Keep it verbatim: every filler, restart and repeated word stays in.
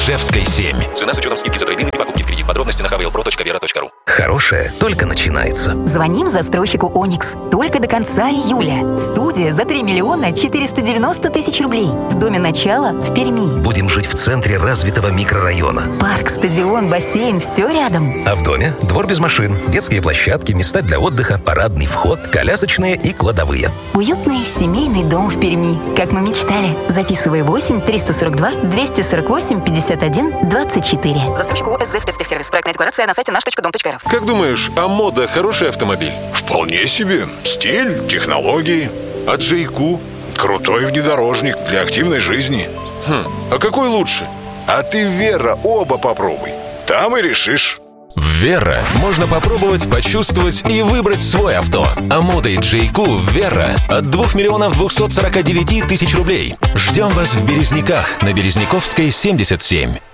Бережевской семь. Цена с учетом скидки за трейдинг и покупки в кредит. Подробности на хавейлпро точка вера точка ру. Хорошее только начинается. Звоним застройщику «Оникс». Только до конца июля. Студия за три миллиона четыреста девяносто тысяч рублей. В доме «Начало» в Перми. Будем жить в центре развитого микрорайона. Парк, стадион, бассейн – все рядом. А в доме двор без машин, детские площадки, места для отдыха, парадный вход, колясочные и кладовые. Уютный семейный дом в Перми. Как мы мечтали. Записывай восемь триста сорок два двести сорок восемь пятьдесят один двадцать четыре. Застройщик ООО «СЗ Спецтехсервис». Проектная декларация на сайте наш точка дом точка эр эф. Как думаешь, а мода хороший автомобиль? Вполне себе. Стиль, технологии. А Джейку? Крутой внедорожник для активной жизни. Хм, а какой лучше? А ты, Вера, оба попробуй. Там и решишь. В Вера можно попробовать, почувствовать и выбрать свой авто. А модель Джейку Вера от двух миллионов двухсот сорока девяти тысяч рублей. Ждем вас в Березниках на Березниковской семьдесят семь.